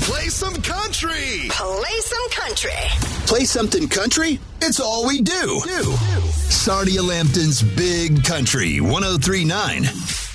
play some country. Play some country. Play something country? It's all we do. Sarnia Lambton's Big Country 103.9.